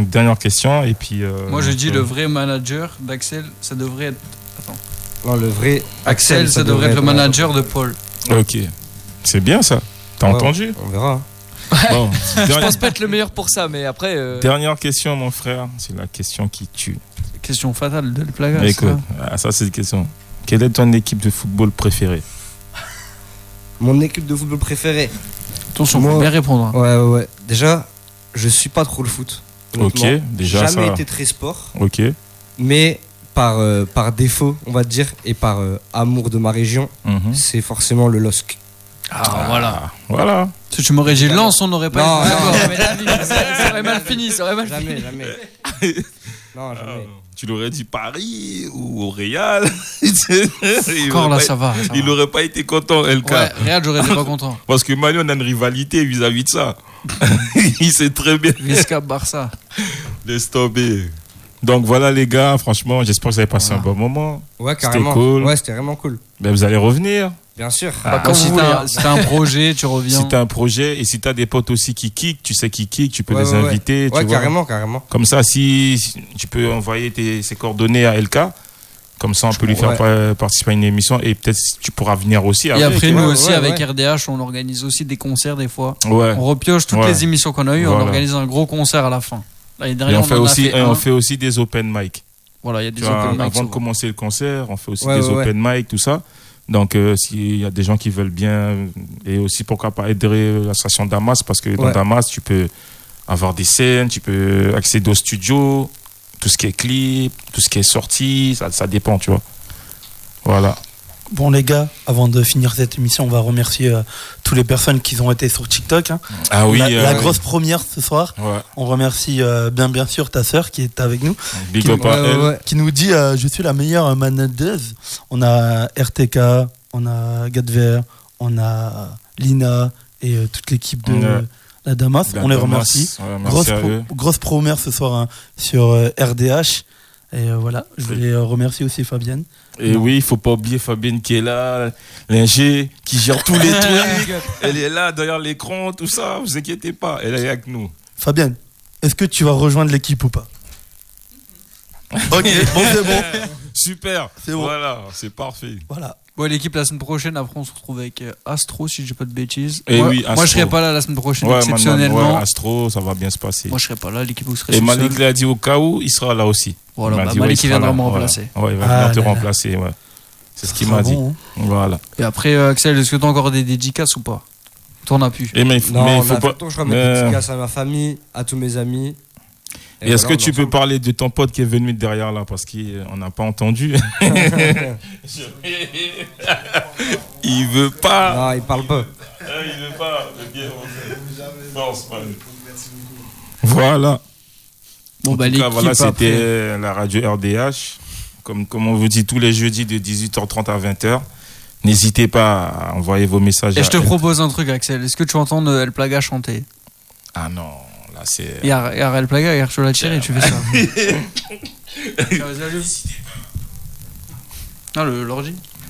Donc, dernière question. Et puis, moi, je dis le vrai manager d'Axel, ça devrait être. Attends. Non, le vrai Axel, ça devrait être le manager de Paul. Ok. C'est bien ça. T'as entendu? On verra. Bon, je pense pas être le meilleur pour ça, mais après. Dernière question, mon frère. C'est la question qui tue. Question fatale de El Plaga. Écoute, ça, c'est une question. Quelle est ton équipe de football préférée? Mon équipe de football préférée. Attention, faut bien répondre. Ouais. Déjà, je suis pas trop le foot. Ok, déjà jamais ça. été très sport. Ok. Mais par défaut, on va dire, et par amour de ma région, c'est forcément le LOSC. Voilà. Si tu m'aurais dit Lens, on n'aurait pas non, été d'accord. Ça aurait mal fini, Jamais. Non, jamais. Tu l'aurais dit Paris ou au Real. Encore là, ça va. Il n'aurait pas été content, LK. Ouais, Real, j'aurais été pas content. Parce que Mali, on a une rivalité vis-à-vis de ça. Il sait très bien. Visca Barça. Laisse tomber. Donc voilà les gars, franchement, j'espère que vous avez passé un bon moment. Ouais, carrément. C'était cool. Ouais, c'était vraiment cool. Ben, vous allez revenir. Bien sûr. Si t'as un projet, tu reviens. Si t'as un projet et si t'as des potes aussi qui kick, tu sais qui kick, tu peux les inviter. Ouais, tu vois. carrément. Comme ça, si tu peux envoyer ses coordonnées à LK, comme ça on peut lui faire participer à une émission et peut-être tu pourras venir aussi. Et après, nous aussi, avec RDH, on organise aussi des concerts des fois. Ouais. On repioche toutes les émissions qu'on a eues, on organise un gros concert à la fin. Et on fait aussi des open mic. Voilà, il y a des open mic. Avant de commencer le concert, on fait aussi des open mic, tout ça. Donc, s'il y a des gens qui veulent bien, et aussi pourquoi pas aider l'association Damas, parce que dans Damas, tu peux avoir des scènes, tu peux accéder au studio, tout ce qui est clip, tout ce qui est sorti, ça dépend, tu vois. Voilà. Bon les gars, avant de finir cette émission, on va remercier toutes les personnes qui ont été sur TikTok. Hein. Ah oui, la grosse première ce soir. Ouais. On remercie bien sûr ta sœur qui est avec nous. Big up à elle. Qui nous dit je suis la meilleure manageuse. On a RTK, on a Gadver, on a Lina et toute l'équipe de la Damas. On les remercie. Grosse première ce soir sur RDH. Et voilà, je voulais remercier aussi Fabienne. Et oui, il faut pas oublier Fabienne qui est là, l'ingé, qui gère tous les trucs. Elle est là derrière l'écran, tout ça, vous inquiétez pas, elle est avec nous. Fabienne, est-ce que tu vas rejoindre l'équipe ou pas? Ok, bon c'est bon. Super, c'est bon. Voilà, c'est parfait. Voilà. Bon, l'équipe la semaine prochaine, après on se retrouve avec Astro, si je dis pas de bêtises. Et moi, moi je serai pas là la semaine prochaine, exceptionnellement. Astro, ça va bien se passer. Moi je serai pas là, l'équipe vous serez. Et Malik l'a dit au cas où, il sera là aussi. Voilà, Malik il viendra me remplacer. Ouais, il va venir te remplacer, ouais. C'est ce qu'il m'a dit. Voilà. Et après, Axel, est-ce que tu as encore des dédicaces ou pas? T'en as plus. Mais il faut pas. Je remets des dédicaces à ma famille, à tous mes amis. Et est-ce que tu peux parler de ton pote qui est venu derrière là parce qu'on n'a pas entendu? Il veut pas. Non, il parle pas. Il veut pas. Voilà. Bon, en tout cas, voilà, c'était la radio RDH. Comme on vous dit tous les jeudis de 18h30 à 20h. N'hésitez pas à envoyer vos messages. Et je te propose un truc, Axel. Est-ce que tu entends El Plaga chanter? Ah non. Là, c'est... Il y a El Plaga, il y a Archola Thierry, tu fais ça. Non, l'orgie.